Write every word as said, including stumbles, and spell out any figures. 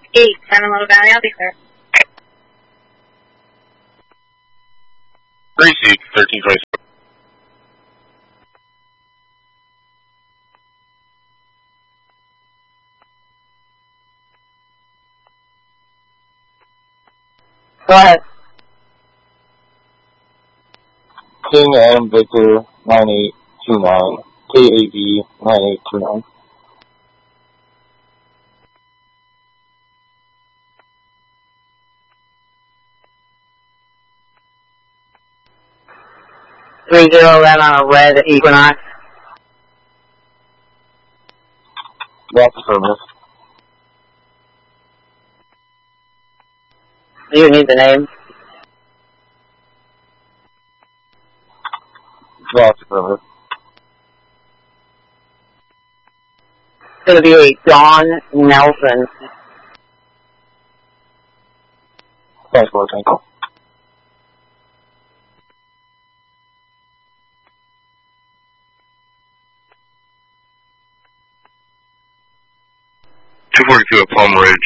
eight, San Low Valley, I'll be clear. Gracie, thirteen twenty-seven. Go ahead. King and Victor nine eight two nine. K A V nine eight two nine. three zero eleven on a red Equinox. That's service. Do you need the name? That's service. It's going to be a Dawn Nelson. Thanks, Lord. Thank you. two forty-two at Palm Ridge.